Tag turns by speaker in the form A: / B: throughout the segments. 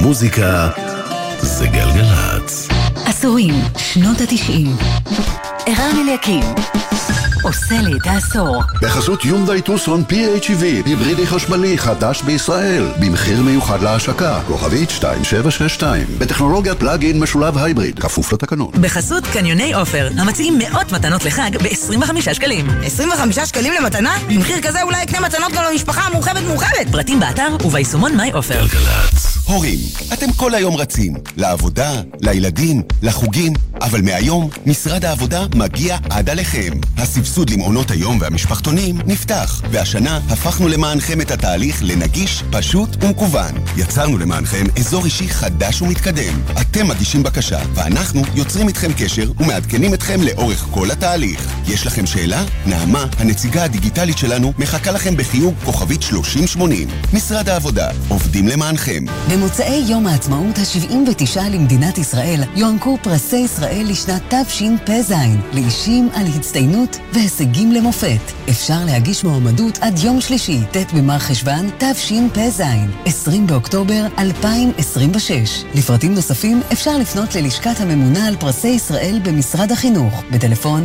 A: מוזיקה זה גלגלץ.
B: עשורים, שנות ה-90. ערן אליקים עושה לי את העשור.
C: בחסות יונדאי טוסון PHEV, היברידי חשמלי חדש בישראל, במחיר מיוחד להשקה, כוכבית 2762, בטכנולוגיית פלאג-אין משולב הייבריד, כפוף לתקנון.
D: בחסות קניוני אופר, המציעים מאות מתנות לחג ב-25 שקלים. 25 שקלים למתנה? במחיר כזה אולי יקנה מתנות גם למשפחה המורחבת. פרטים באתר וביישומון מיי אופר.
A: גלגלץ.
E: הורים, אתם כל היום רצים, לעבודה, לילדים, לחוגים, אבל מהיום משרד העבודה מגיע עד עליכם. הסבסוד למעונות היום והמשפחתונים נפתח, והשנה הפכנו למענכם את התהליך לנגיש, פשוט ומקוון. יצרנו למענכם אזור אישי חדש ומתקדם. אתם מגישים בקשה, ואנחנו יוצרים איתכם קשר ומעדכנים אתכם לאורך כל התהליך. יש לכם שאלה? נעמה, הנציגה הדיגיטלית שלנו, מחכה לכם בחיוג כוכבית 3080. משרד העבודה, עובדים למענכם.
B: במוצאי יום העצמאות ה-79 למדינת ישראל יוענקו פרסי ישראל לשנת תשפ"ז לאישים על הצטיינות והישגים למופת. אפשר להגיש מועמדות עד יום שלישי, ט' במר חשוון תשפ"ז, 20 באוקטובר 2026. לפרטים נוספים אפשר לפנות ללשכת הממונה על פרסי ישראל במשרד החינוך בטלפון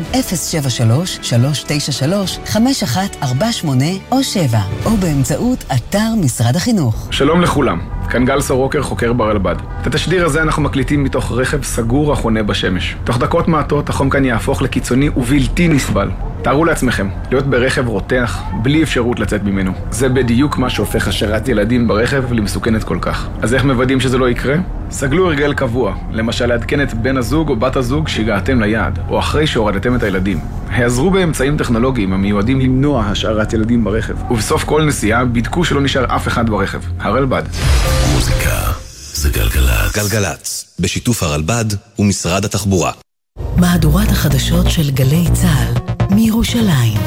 B: 073-393-5148 או 7, או באמצעות אתר משרד החינוך.
F: שלום לכולם, כאן גל סורוקר, חוקר ברלב"ד. את התשדיר הזה אנחנו מקליטים מתוך רכב סגור החונה בשמש. תוך דקות מעטות החום כאן יהפוך לקיצוני ובלתי נסבל. תארו לעצמכם, להיות ברכב רותח בלי אפשרות לצאת ממנו. זה בדיוק מה שהופך השארת ילדים ברכב למסוכנת כל כך. אז איך מוודאים שזה לא יקרה? סגלו הרגל קבוע, למשל לעדכן את בן הזוג או בת הזוג שהגעתם ליעד, או אחרי שהורדתם את הילדים. העזרו באמצעים טכנולוגיים המיועדים למנוע השארת ילדים ברכב. ובסוף כל נסיעה בדקו שלא נשאר אף אחד ברכב. הרלב"ד.
A: מוזיקה זה גלגלץ.
E: גלגלץ, בשיתוף הרלב"ד ומשרד התחבורה.
B: מהדורת החדשות של גלי צה"ל מירושלים.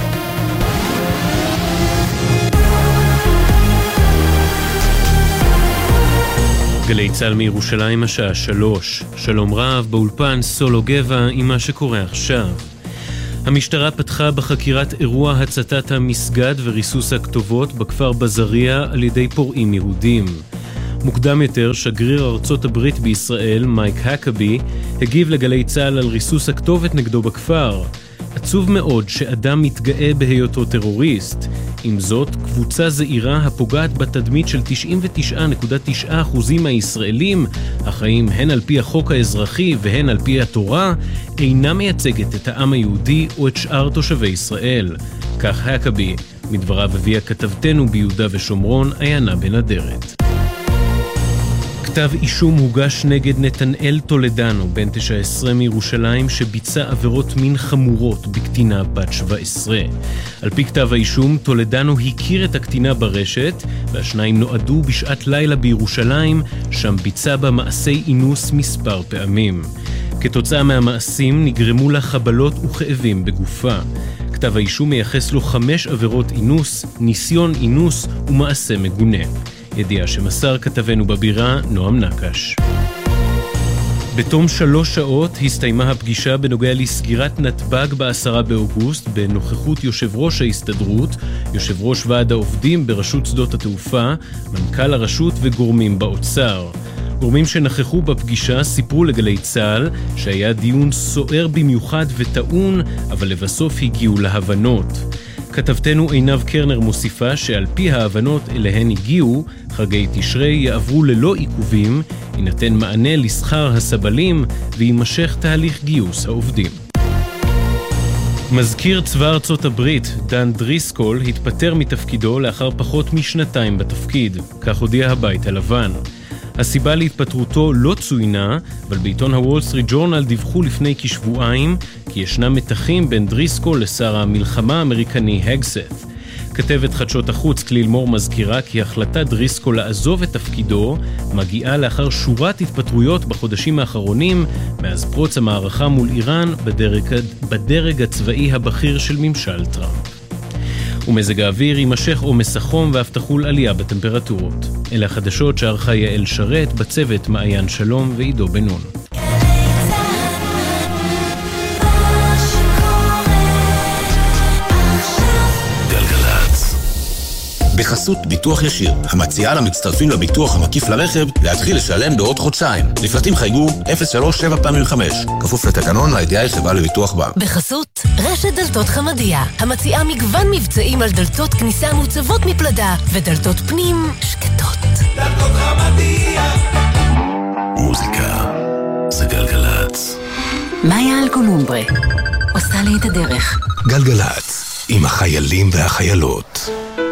G: גלי צה"ל מירושלים השעה 3. שלום רב, באולפן סולו גבע עם מה שקורה עכשיו. המשטרה פתחה בחקירת אירוע הצתת המסגד וריסוס הכתובות בכפר בזריה על ידי פורעים יהודים. מוקדם יותר, שגריר ארצות הברית בישראל, מייק הקבי, הגיב לגלי צה"ל על ריסוס הכתובת נגדו בכפר. עצוב מאוד שאדם מתגאה בהיותו טרוריסט. עם זאת, קבוצה זעירה הפוגעת בתדמית של 99.9% מהישראלים, החיים הן על פי החוק האזרחי והן על פי התורה, אינה מייצגת את העם היהודי או את שאר תושבי ישראל. כך הקבי, מדבריו הביאה כתבתנו ביהודה ושומרון, עיינה בן אדרת. כתב אישום הוגש נגד נתנאל טולדנו, בן 19 מירושלים, שביצע עבירות מין חמורות בקטינה בת 17. על פי כתב האישום, טולדנו הכיר את הקטינה ברשת, והשניים נועדו בשעת לילה בירושלים, שם ביצע בה מעשי אינוס מספר פעמים. כתוצאה מהמעשים נגרמו לה חבלות וכאבים בגופה. כתב האישום מייחס לו 5 עבירות אינוס, ניסיון אינוס ומעשה מגונה. ידיעה שמסר כתבנו בבירה נועם נקש. בתום 3 שעות הסתיימה הפגישה בנוגע לסגירת נתב"ג ב10 באוגוסט בנוכחות יושב ראש ההסתדרות, יושב ראש ועד העובדים ברשות שדות התעופה, מנכ"ל הרשות וגורמים באוצר. גורמים שנכחו בפגישה סיפרו לגלי צה"ל שהיה דיון סוער במיוחד וטעון, אבל לבסוף הגיעו להבנות. כתבתנו עינב קרנר מוסיפה שעל פי ההבנות אליהן הגיעו, חגי תשרי יעברו ללא עיכובים, יינתן מענה לשכר הסבלים וימשך תהליך גיוס העובדים. מזכיר צבא ארצות הברית, דן דריסקול, התפטר מתפקידו לאחר פחות משנתיים בתפקיד, כך הודיע הבית הלבן. הסיבה להתפטרותו לא צוינה, אבל בעיתון הוול סטריט ג'ורנל דיווחו לפני כשבועיים כי ישנם מתחים בין דריסקול לשר המלחמה האמריקני הגסת. כתבת חדשות החוץ כליל מור מזכירה כי החלטת דריסקול לעזוב את תפקידו מגיעה לאחר שורת התפטרויות בחודשים האחרונים מאז פרוץ המערכה מול איראן בדרג הצבאי הבכיר של ממשל טראמפ. ומזג האוויר יימשך עומס החום ואף תחול עלייה בטמפרטורות. אלה החדשות שערכה יעל שרת, בצוות מעיין שלום ועידו בנון.
A: גלגלץ.
H: בחסות ביטוח ישיר, המציעה למצטרפים לביטוח המקיף לרכב להתחיל לשלם בעוד חודשיים. לפרטים חייגו 037-5, כפוף לתקנון הידיעה היא חברה לביטוח בע"מ.
I: בחסות רשת דלתות חמדיה, המציעה מגוון מבצעים על דלתות כניסה מוצבות מפלדה ודלתות פנים שקטות.
A: דלתות חמדיה. מוזיקה זה גלגלצ.
B: מאיה אלקולומברה עושה לי את הדרך.
A: גלגלצ עם החיילים והחיילות.